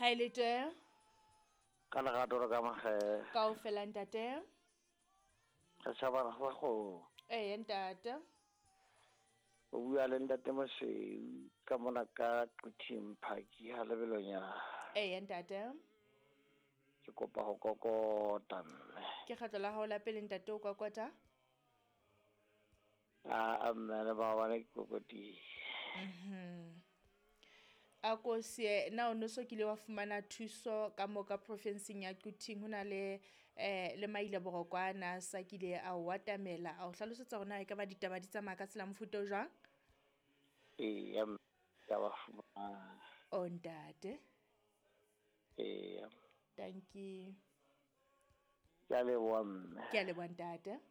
Hi ntate. Ka lerato re ka magela Kaofela ntate. re tšhabana ga go Ntate. o bua le ntate Mosweu ka mona ka Qithing Park ha lebelonyana Ntate. ke kopa go kokota mme Ke kgetlo la hao la pele ntate o kokota. mme le ba bane ke kokoti A ko se na o no so kile wa fumana thuso ka mo ka provinceng ya Qithing hona le maile borokwana sa kile a watamela a o hlalosetsa hona e ka ba ditaba di tsamaya ka tsela mofuta o jwang. ya ba fumana O ntate. ya Thank you. ya le wa mme Ke a leboha ntate.